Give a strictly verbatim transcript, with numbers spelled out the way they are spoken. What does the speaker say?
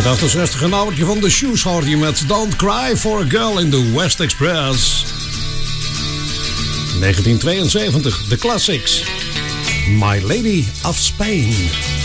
achtenzestig een oudertje van The Shoes hoorde je met Don't Cry for a Girl in the West Express. negentien tweeënzeventig, The Classics. My Lady of Spain.